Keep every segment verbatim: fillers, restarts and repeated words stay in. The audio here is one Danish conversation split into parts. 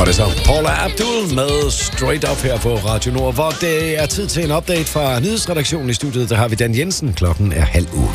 Og det er så Paula Abdul med Straight Up her på Radio Nord, hvor det er tid til en update fra nyhedsredaktionen i studiet. Der har vi Dan Jensen. Klokken er halv otte.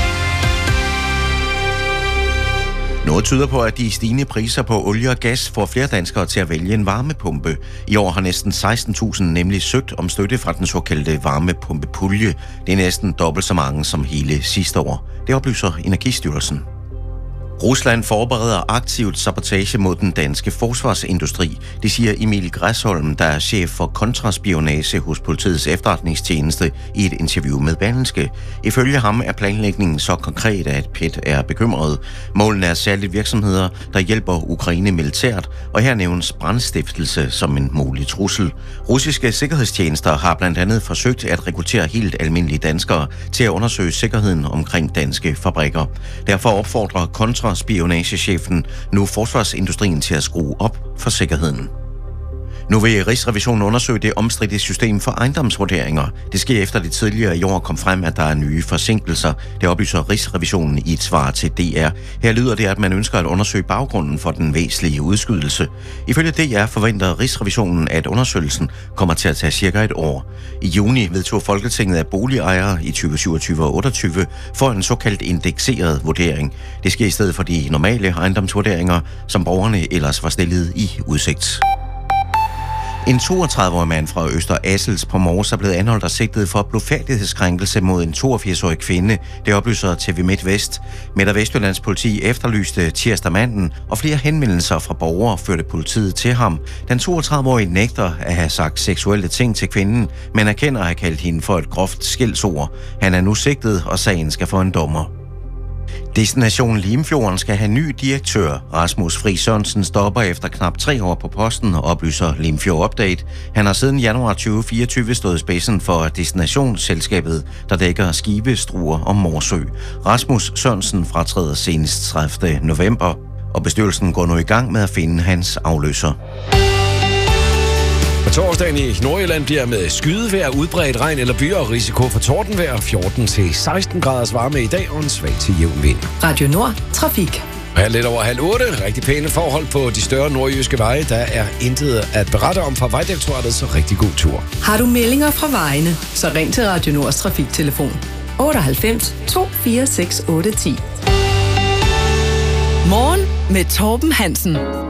Noget tyder på, at de stigende priser på olie og gas får flere danskere til at vælge en varmepumpe. I år har næsten seksten tusind nemlig søgt om støtte fra den såkaldte varmepumpepulje. Det er næsten dobbelt så mange som hele sidste år. Det oplyser Energistyrelsen. Rusland forbereder aktivt sabotage mod den danske forsvarsindustri. Det siger Emil Græsholm, der er chef for kontraspionage hos politiets efterretningstjeneste, i et interview med Berlingske. Ifølge ham er planlægningen så konkret, at P E T er bekymret. Målene er særligt virksomheder, der hjælper Ukraine militært, og her nævnes brandstiftelse som en mulig trussel. Russiske sikkerhedstjenester har blandt andet forsøgt at rekruttere helt almindelige danskere til at undersøge sikkerheden omkring danske fabrikker. Derfor opfordrer kontra spionagechefen nu forsvarsindustrien til at skrue op for sikkerheden. Nu vil Rigsrevisionen undersøge det omstridte system for ejendomsvurderinger. Det sker efter det tidligere i år kom frem, at der er nye forsinkelser. Det oplyser Rigsrevisionen i et svar til D R. Her lyder det, at man ønsker at undersøge baggrunden for den væsentlige udskydelse. Ifølge D R forventer Rigsrevisionen, at undersøgelsen kommer til at tage cirka et år. I juni vedtog Folketinget, at boligejere i tyve syvogtyve og otteogtyve får en såkaldt indekseret vurdering. Det sker i stedet for de normale ejendomsvurderinger, som borgerne ellers var stillet i udsigt. En toogtredive-årig mand fra Øster Assels på Mors er blevet anholdt og sigtet for blufærdighedskrænkelse mod en toogfirs-årig kvinde. Det oplyser T V MidtVest. Midt- og Vestjyllands politi efterlyste tirsdag manden, og flere henvendelser fra borgere førte politiet til ham. Den toogtredive-årige nægter at have sagt seksuelle ting til kvinden, men erkender at have kaldt hende for et groft skældsord. Han er nu sigtet, og sagen skal for en dommer. Destination Limfjorden skal have ny direktør. Rasmus Friis Sørensen stopper efter knap tre år på posten, oplyser Limfjord Update. Han har siden januar tyve fireogtyve stået i spidsen for destinationsselskabet, der dækker Skive, Struer og Morsø. Rasmus Sørensen fratræder senest tredivte november, og bestyrelsen går nu i gang med at finde hans afløser. På torsdagen i Nordjylland bliver med skydevejr, udbredt regn eller byer og risiko for tordenvejr, fjorten til seksten graders varme i dag og en svag til jævn vind. Radio Nord. Trafik. Her lidt over halv otte. Rigtig pæne forhold på de større nordjyske veje. Der er intet at berette om fra Vejdirektoratet, så rigtig god tur. Har du meldinger fra vejene, så ring til Radio Nords trafiktelefon otteoghalvfems to fire seks otte ti. Morgen med Torben Hansen.